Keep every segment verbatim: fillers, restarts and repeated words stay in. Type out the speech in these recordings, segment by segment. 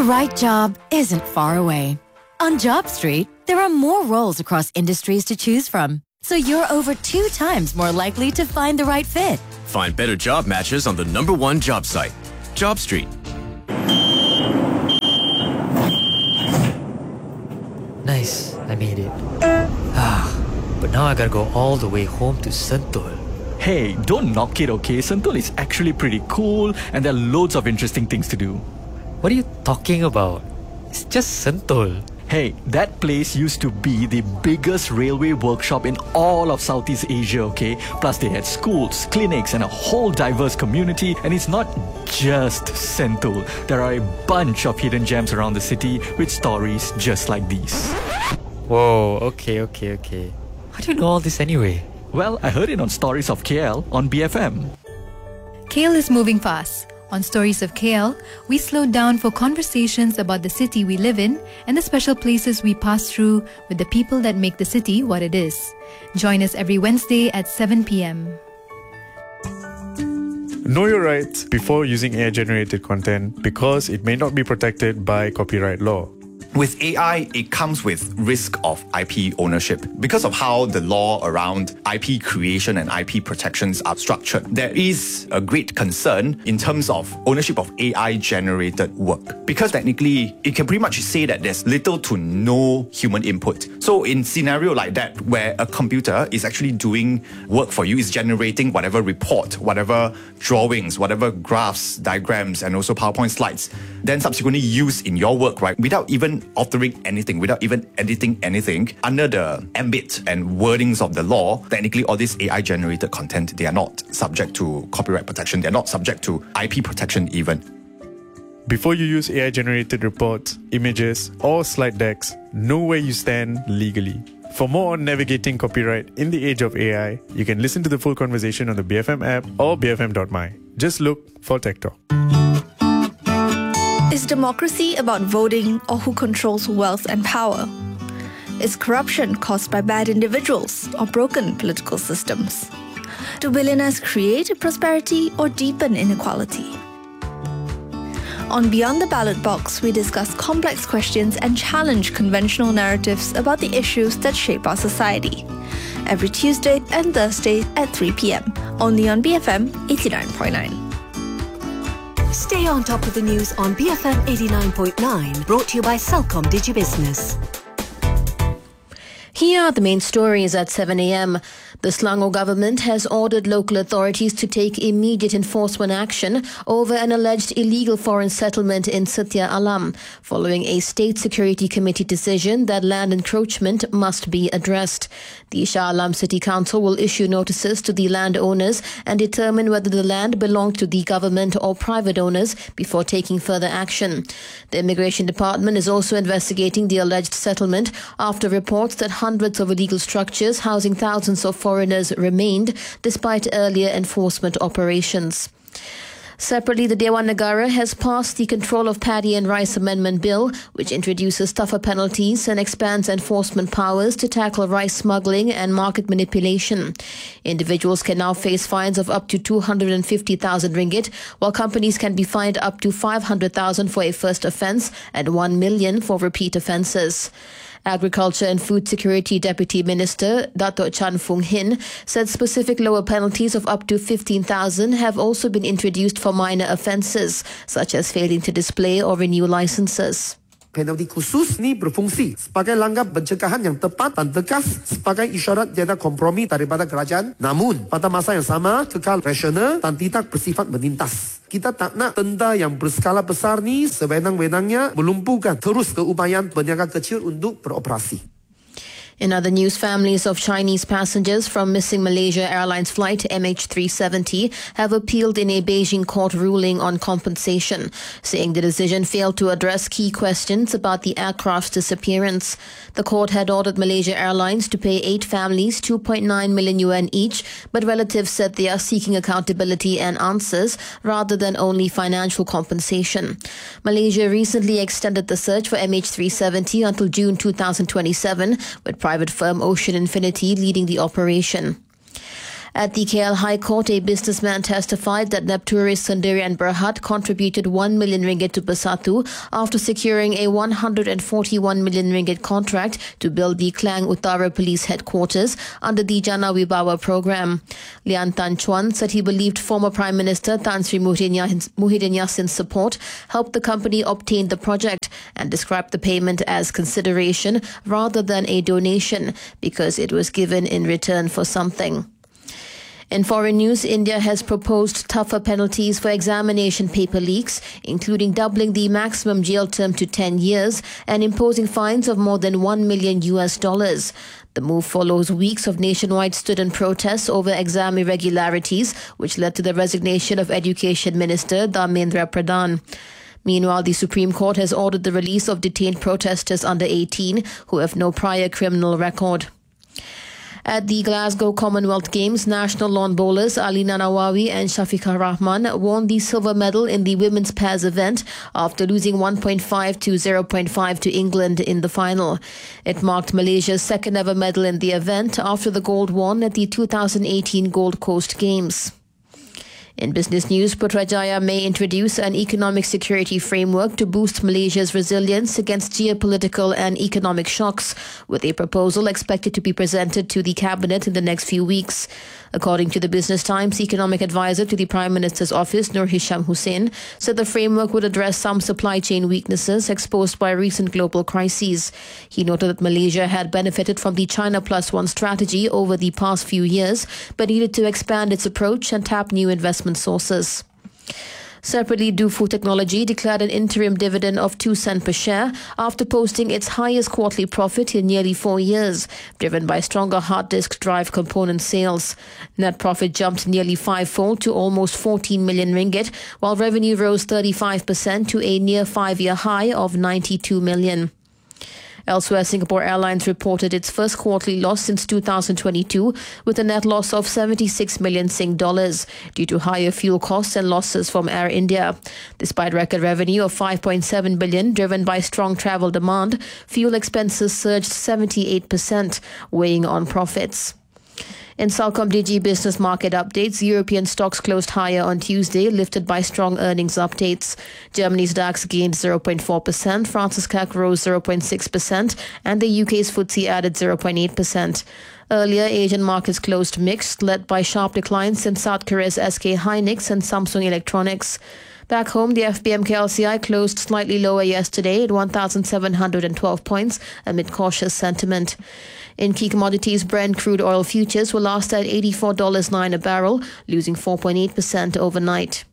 The right job isn't far away. On JobStreet, there are more roles across industries to choose from, so you're over two times more likely to find the right fit. Find better job matches on the number one job site, JobStreet. Nice, I made it. Ah, but now I gotta go all the way home to Sentul. Hey, don't knock it, okay? Sentul is actually pretty cool and there are loads of interesting things to do. What are you talking about? It's just Sentul. Hey, that place used to be the biggest railway workshop in all of Southeast Asia, okay? Plus they had schools, clinics and a whole diverse community. And it's not just Sentul. There are a bunch of hidden gems around the city with stories just like these. Whoa, okay, okay, okay. How do you know all this anyway? Well, I heard it on Stories of K L on B F M. K L is moving fast. On Stories of K L, we slow down for conversations about the city we live in and the special places we pass through with the people that make the city what it is. Join us every Wednesday at seven p.m. Know your rights before using A I-generated content because it may not be protected by copyright law. With A I, it comes with risk of I P ownership. Because of how the law around I P creation and I P protections are structured, there is a great concern in terms of ownership of A I-generated work. Because technically, it can pretty much say that there's little to no human input. So in scenario like that, where a computer is actually doing work for you, is generating whatever report, whatever drawings, whatever graphs, diagrams, and also PowerPoint slides, then subsequently used in your work, right, without even altering anything, without even editing anything, under the ambit and wordings of the law, technically all this A I-generated content, they are not subject to copyright protection. They're not subject to I P protection even. Before you use A I-generated reports, images, or slide decks, know where you stand legally. For more on navigating copyright in the age of A I, you can listen to the full conversation on the B F M app or b f m dot my. Just look for Tech Talk. Is democracy about voting or who controls wealth and power? Is corruption caused by bad individuals or broken political systems? Do billionaires create prosperity or deepen inequality? On Beyond the Ballot Box, we discuss complex questions and challenge conventional narratives about the issues that shape our society. Every Tuesday and Thursday at three p.m. only on B F M eighty-nine point nine. Stay on top of the news on B F M eighty-nine point nine, brought to you by Celcom DigiBusiness. Here are the main stories at seven a.m. The Selangor government has ordered local authorities to take immediate enforcement action over an alleged illegal foreign settlement in Setia Alam, following a State Security Committee decision that land encroachment must be addressed. The Shah Alam City Council will issue notices to the landowners and determine whether the land belonged to the government or private owners before taking further action. The Immigration Department is also investigating the alleged settlement after reports that hundreds of illegal structures housing thousands of foreigners remained despite earlier enforcement operations. Separately, the Dewan Negara has passed the Control of Paddy and Rice Amendment Bill, which introduces tougher penalties and expands enforcement powers to tackle rice smuggling and market manipulation. Individuals can now face fines of up to two hundred fifty thousand ringgit, while companies can be fined up to five hundred thousand for a first offence and one million for repeat offences. Agriculture and Food Security Deputy Minister Dato' Chan Fung Hin said specific lower penalties of up to fifteen thousand have also been introduced for minor offences, such as failing to display or renew licences. Penalti khusus ni berfungsi sebagai langkah pencegahan yang tepat dan tegas sebagai isyarat tiada kompromi daripada kerajaan. Namun, pada masa yang sama, kekal rasional dan tidak bersifat menintas. Kita tak nak denda yang berskala besar ni sewenang-wenangnya melumpuhkan terus keupayaan peniaga kecil untuk beroperasi. In other news, families of Chinese passengers from missing Malaysia Airlines flight M H three seventy have appealed in a Beijing court ruling on compensation, saying the decision failed to address key questions about the aircraft's disappearance. The court had ordered Malaysia Airlines to pay eight families two point nine million yuan each, but relatives said they are seeking accountability and answers rather than only financial compensation. Malaysia recently extended the search for M H three seventy until June twenty twenty-seven, with private firm Ocean Infinity leading the operation. At the K L High Court, a businessman testified that Nepturis Sundarian Berhad contributed one million ringgit to Bersatu after securing a one hundred forty-one million ringgit contract to build the Klang Utara Police Headquarters under the Jana Wibawa program. Lian Tan Chuan said he believed former Prime Minister Tan Sri Muhyiddin Yassin's support helped the company obtain the project and described the payment as consideration rather than a donation because it was given in return for something. In foreign news, India has proposed tougher penalties for examination paper leaks, including doubling the maximum jail term to ten years and imposing fines of more than one million U S dollars. The move follows weeks of nationwide student protests over exam irregularities, which led to the resignation of Education Minister Dharmendra Pradhan. Meanwhile, the Supreme Court has ordered the release of detained protesters under eighteen who have no prior criminal record. At the Glasgow Commonwealth Games, national lawn bowlers Alina Nawawi and Shafiqah Rahman won the silver medal in the women's pairs event after losing one point five to zero point five to England in the final. It marked Malaysia's second ever medal in the event after the gold won at the two thousand eighteen Gold Coast Games. In business news, Putrajaya may introduce an economic security framework to boost Malaysia's resilience against geopolitical and economic shocks, with a proposal expected to be presented to the cabinet in the next few weeks. According to the Business Times, economic advisor to the Prime Minister's office, Nur Hisham Hussain, said the framework would address some supply chain weaknesses exposed by recent global crises. He noted that Malaysia had benefited from the China Plus One strategy over the past few years, but needed to expand its approach and tap new investment sources. Separately, Dufu Technology declared an interim dividend of two cents per share after posting its highest quarterly profit in nearly four years, driven by stronger hard disk drive component sales. Net profit jumped nearly fivefold to almost fourteen million ringgit, while revenue rose thirty-five percent to a near five-year high of ninety-two million. Elsewhere, Singapore Airlines reported its first quarterly loss since two thousand twenty-two, with a net loss of seventy-six million Sing dollars due to higher fuel costs and losses from Air India. Despite record revenue of five point seven billion driven by strong travel demand, fuel expenses surged seventy-eight percent, weighing on profits. In CelcomDigi business market updates, European stocks closed higher on Tuesday, lifted by strong earnings updates. Germany's DAX gained zero point four percent, France's C A C rose zero point six percent, and the U K's F T S E added zero point eight percent. Earlier, Asian markets closed mixed, led by sharp declines in South Korea's S K Hynix and Samsung Electronics. Back home, the F B M K L C I closed slightly lower yesterday at one thousand seven hundred twelve points amid cautious sentiment. In key commodities, Brent crude oil futures were last at eighty-four dollars and nine cents a barrel, losing four point eight percent overnight.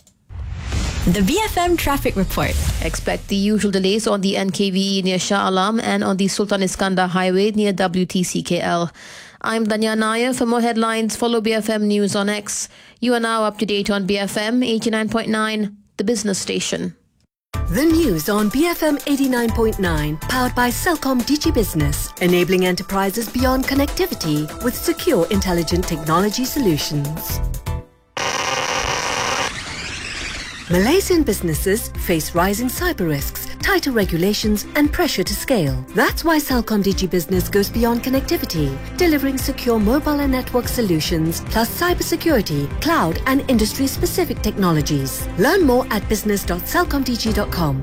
The B F M Traffic Report. Expect the usual delays on the N K V E near Shah Alam and on the Sultan Iskandar Highway near W T C K L. I'm Danya Nair. For more headlines, follow B F M News on X. You are now up to date on B F M eighty-nine point nine, the business station. The news on B F M eighty-nine point nine, powered by CelcomDigi Business, enabling enterprises beyond connectivity with secure, intelligent technology solutions. Malaysian businesses face rising cyber risks, tighter regulations and pressure to scale. That's why CelcomDigi Business goes beyond connectivity, delivering secure mobile and network solutions, plus cybersecurity, cloud and industry-specific technologies. Learn more at business dot celcomdigi dot com.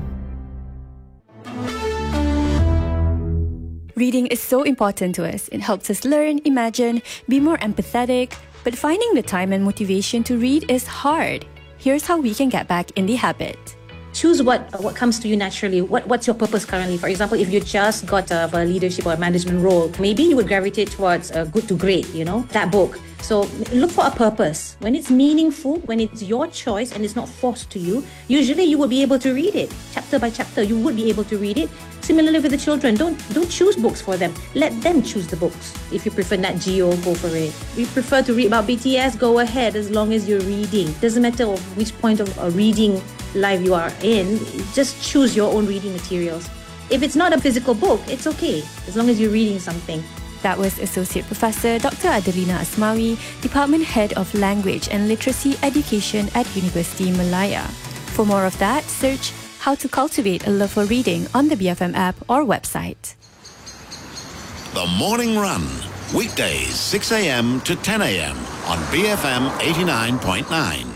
Reading is so important to us. It helps us learn, imagine, be more empathetic. But finding the time and motivation to read is hard. Here's how we can get back in the habit. Choose what what comes to you naturally. What What's your purpose currently? For example, if you just got a, a leadership or a management role, maybe you would gravitate towards uh, good to great, you know, that book. So look for a purpose. When it's meaningful, when it's your choice and it's not forced to you, usually you will be able to read it. Chapter by chapter, you would be able to read it. Similarly with the children, don't don't choose books for them. Let them choose the books. If you prefer Nat Geo, go for it. If you prefer to read about B T S, go ahead as long as you're reading. Doesn't matter of which point of a reading life you are in, just choose your own reading materials. If it's not a physical book, it's okay, as long as you're reading something. That was Associate Professor Doctor Adelina Asmawi, Department Head of Language and Literacy Education at University Malaya. For more of that, search How to Cultivate a Love for Reading on the B F M app or website. The Morning Run Weekdays, six a.m. to ten a.m. on B F M eighty-nine point nine.